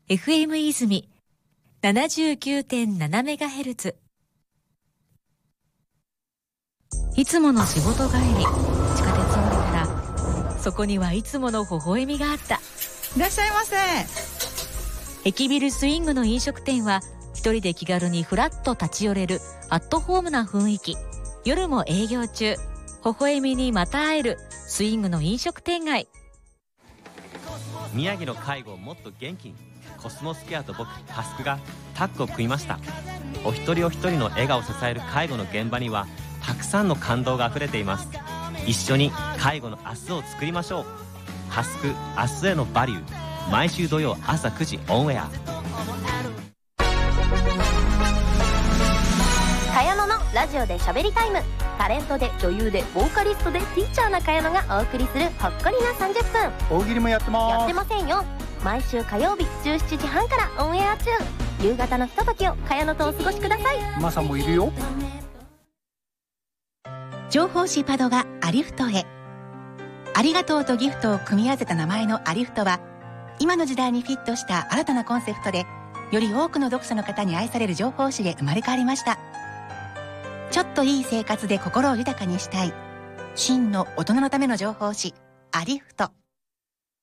FM 泉 79.7MHz。 いつもの仕事帰り、地下鉄を降りたらそこにはいつもの微笑みがあった。 いらっしゃいませ。 駅ビルスイングの飲食店は一人で気軽にフラッと立ち寄れるアットホームな雰囲気。夜も営業中、微笑みにまた会えるスイングの飲食店街。 宮城の介護をもっと元気に、コスモスケアと僕タスクがタッグを組みました。お一人お一人の笑顔を支える介護の現場にはたくさんの感動があふれています。一緒に介護の明日を作りましょう。タスク明日へのバリュー、毎週土曜朝9時オンエア。 茅野のラジオで喋りタイム。タレントで女優でボーカリストでティーチャーな茅野がお送りするほっこりな30分。 大喜利もやってます。 やってませんよ。毎週火曜日17時半からオンエア中。夕方のひとときを茅野とお過ごしください。 マサもいるよ。 情報誌パドがアリフトへ。ありがとうとギフトを組み合わせた名前のアリフトは、今の時代にフィットした新たなコンセプトで、より多くの読者の方に愛される情報誌で生まれ変わりました。ちょっといい生活で心を豊かにしたい、真の大人のための情報誌、アリフト。